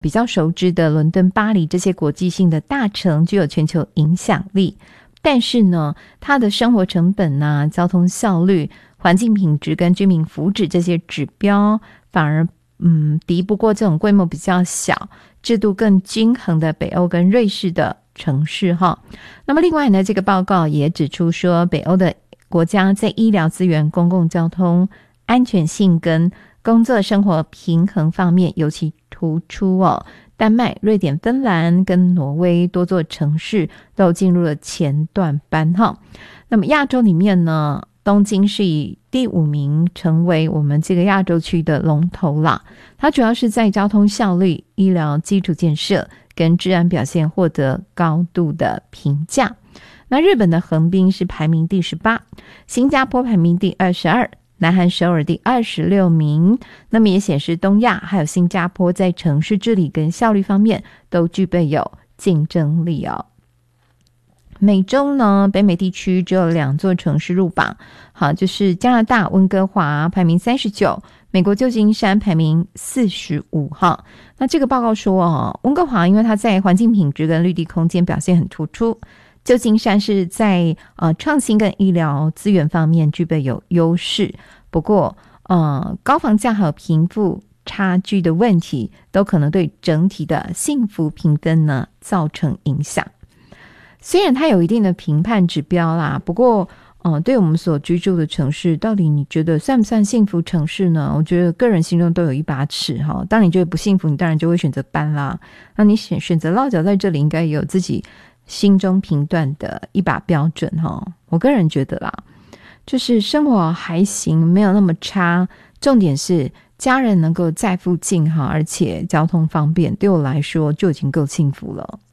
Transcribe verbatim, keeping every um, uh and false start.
比较熟知的伦敦、巴黎这些国际性的大城具有全球影响力，但是呢，它的生活成本啊、交通效率、环境品质跟居民福祉这些指标，反而嗯敌不过这种规模比较小、制度更均衡的北欧跟瑞士的城市哈。那么另外呢，这个报告也指出说，北欧的国家在医疗资源、公共交通、安全性跟工作生活平衡方面尤其突出哦。丹麦、瑞典、芬兰跟挪威多座城市都进入了前段班哈。那么亚洲里面呢，东京是以第五名成为我们这个亚洲区的龙头啦。它主要是在交通效率、医疗基础建设跟治安表现获得高度的评价。那日本的横滨是排名第十八，新加坡排名第二十二，南韩首尔第二十六名。那么也显示东亚还有新加坡在城市治理跟效率方面都具备有竞争力哦。美洲呢，北美地区只有两座城市入榜，好，就是加拿大温哥华排名三十九，美国旧金山排名四十五哈。那这个报告说哦，温哥华因为它在环境品质跟绿地空间表现很突出，旧金山是在呃创新跟医疗资源方面具备有优势，不过呃高房价还有贫富差距的问题都可能对整体的幸福评分呢造成影响。虽然它有一定的评判指标啦，不过呃对我们所居住的城市，到底你觉得算不算幸福城市呢？我觉得个人心中都有一把尺哈。当你觉得不幸福，你当然就会选择搬啦。那你选选择落脚在这里，应该也有自己心中评断的一把标准哈。我个人觉得啦，就是生活还行，没有那么差，重点是家人能够在附近哈，而且交通方便，对我来说就已经够幸福了。